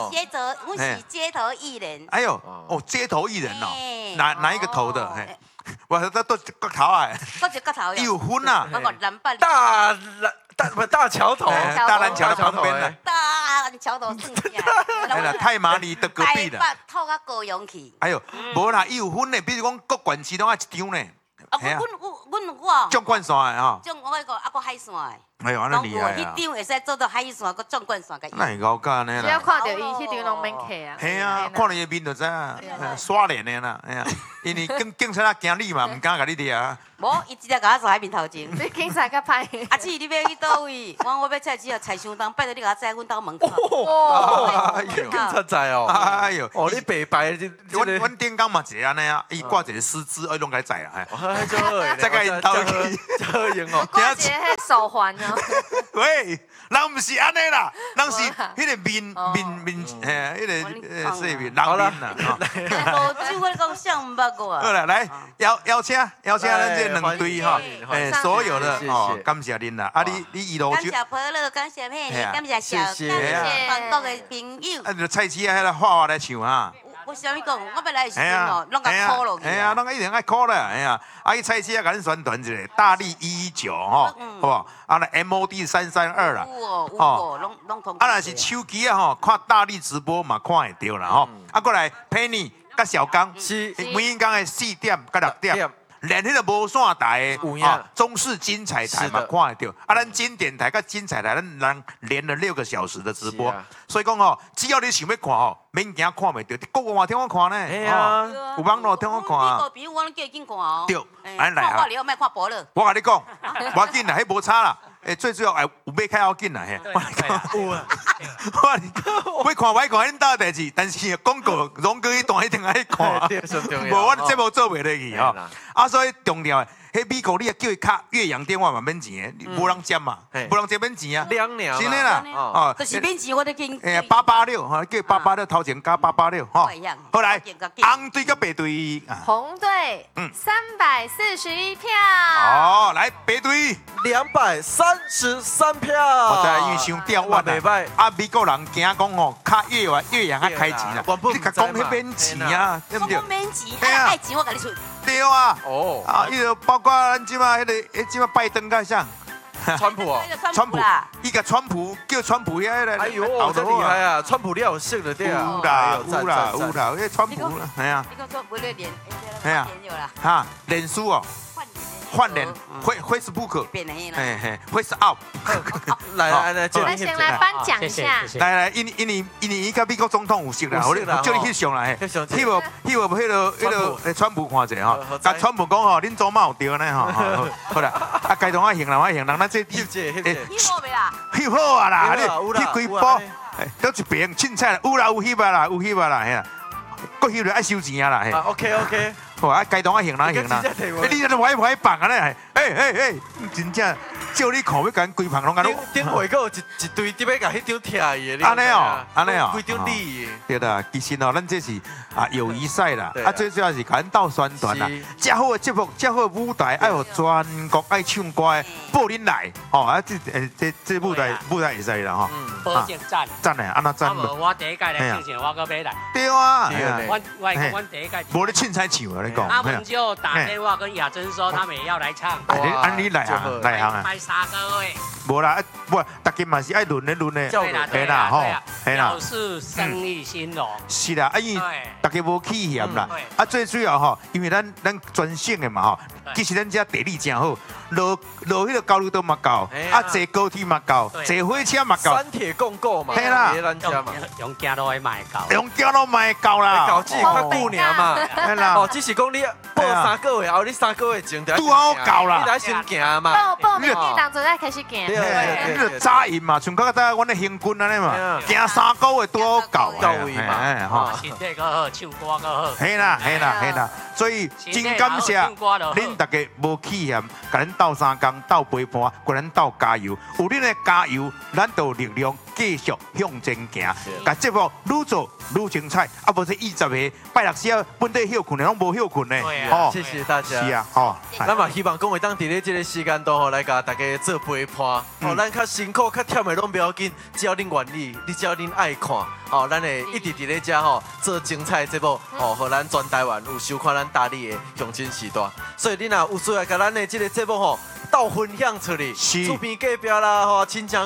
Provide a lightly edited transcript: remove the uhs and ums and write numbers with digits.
街头，我是街头艺人。 哎呦，哦，街头艺人哦，哪一个头的？我都骨头啊， 我一骨头。 有分啊， 我讲南北。 大桥头， 大篮桥的旁边呢。 大篮桥头算起来。 哎啦，太麻里的隔壁了。 台北透到高雄去。 哎呦，无啦，伊有分的，比如讲各县市拢爱一张呢。 啊，我。 纵贯线的吼。 纵我个啊个海线的。 哎呦，安尼厉害啊！ 迄张会使做到海线个纵贯线个。 那会够干呢啦。只要看到伊，迄张拢免客啊。 系啊，看你面就知啊，刷脸的啦，哎呀，因为警察惊你嘛，唔敢甲你掠啊。 无，伊直接甲我坐喺面头前。 你警察较歹。 阿姊，你要去倒位？我要菜只菜伤重，拜托你甲我载阮兜门口。 警察在哦。哎呦，哦，你白白的， 阮顶工嘛是安尼啊，伊挂一个狮子，拢甲载啊， 再甲因兜去，好用哦。 挂一个迄手环哦。 喂，人唔是安尼啦，人是迄个面，迄个说面人面啦。 无酒我讲想唔捌过啊。 好啦，来邀请咱这两队哈，所有的哦，感谢您啦。啊，你一路感谢婆乐，感谢妹，感谢小，感谢全国的朋友。 啊，就蔡司啊，迄个画来唱啊。 我啥物讲？我要来的时阵哦，拢甲哭落去。 哎呀，拢一定爱哭啦，哎呀，啊，伊蔡司啊，甲咱宣传一个大力119吼，好不好？啊，那 MOD 332啦， 有拢通。 啊，若是手机啊吼，看大力直播嘛，看会到啦吼。啊，过来 Penny 甲小刚，是每天的4点甲6点。连迄个无线台的中视精彩台嘛看得到，啊，咱经典台甲精彩台，咱连了6个小时的直播，所以讲吼，只要你想要看吼，免惊看袂到，国外嘛听我看呢， 哎呀， 有网络听我看啊。 比如我拢叫伊紧看哦。 对，咱来啊。 看我，莫看薄了。 我甲你讲，无要紧啦，迄无差啦。最主要有买较要紧啦，嘿。有啊。我看歹看恁兜代志，但是广告拢过一段一定爱看，无我节目做袂落去吼。啊，所以重要的，迄美国你也叫伊卡越洋电话嘛免钱的，无人接嘛，无人接免钱啊。 2年真的啦， 哦，就是免钱我都紧。 886哈，叫886头前加886哈。好来，红队甲白队。 红队341票。 哦，来白队 233票。 我知因为伤吊腕啦，啊美国人惊讲吼，卡越洋较开钱啦，你甲讲迄免钱啊，对不对？ 免钱，爱钱我甲你出。 对啊，哦，啊，伊就包括咱即马迄个，即马拜登甲啥？ 川普哦， 川普，伊甲川普叫川普遐个， 哎呦，真厉害啊！川普你有识的对啊， 有啦，迄川普啦，系啊。 你讲说不对脸， 系啊，哈，脸书哦。换脸，Facebook，嘿 ，Face Up， 来，先来颁奖一下。 来，因为伊甲美国总统有识啦，我叫你翕相啦，翕个川普看者吼，甲川普讲吼，恁祖妈有对呢吼，好啦，啊，该当我行人，咱这翕好未啦？ 翕好啊啦，你翕几波，都一边凊彩有啦，有翕啊啦，嘿啦，佫翕着爱收钱啊啦，嘿。 OK。 好啊，该当我行啦。你这歪放啊咧，真正照你看要甲规棚拢甲你。 顶回个一堆伫要甲迄张拆伊的。 安尼哦， 规张你。 对啦，其实哦，咱这是友谊赛啦，最主要是甲咱斗宣传啦。遮好的节目，遮好的舞台，爱互全国爱唱歌的报恁来，哦啊，这舞台会使啦吼。 保证赞。 赞诶，安那赞。 我第一届来唱唱，我搁买来。 对啊， 我第一届。 无咧凊彩唱啊，你讲。 他们就打电话跟雅珍说，他们也要来唱。 安你来行啊？ 拜3个月。 无啦，不，大家嘛是爱轮的， 对啦吼，表示生意兴隆。 是啦，因为大家无起嫌啦，啊，最主要吼，因为咱专省的嘛吼，其实咱遮地理真好，落迄个高速道嘛够，啊，坐高铁嘛够，坐火车嘛够， 三铁共构嘛， 嘿啦， 用走路的嘛会够， 用走路嘛会够啦， 够只较久尔嘛， 嘿啦， 哦，只是讲你报3个月后，你3个月前就好够啦， 你得先行嘛， 报名日当初才开始行， 你就早赢嘛，像刚才阮咧行军安尼嘛，行3个月都好够位嘛， 吼，身体搁好，唱歌搁好， 嘿啦，所以真感谢恁大家无起嫌，甲咱斗3工、斗陪伴，甲咱斗加油，有恁的加油，咱就有力量继续向前行，甲节目愈做愈精彩。啊，无这20个拜六时啊，本地休困的拢无休困呢。 哦，谢谢大家。 是啊，哦， 咱嘛希望讲会当伫咧这个时间段吼，来甲大家做陪伴。哦，咱较辛苦、较忝的拢不要紧，只要恁愿意，你只要恁爱看，哦，咱会一直伫咧遮吼做精彩节目，哦，互咱全台湾有收看咱大理的乡亲时代。所以你若有需要甲咱的这个节目吼，倒分享出去，厝边隔壁啦，吼，亲戚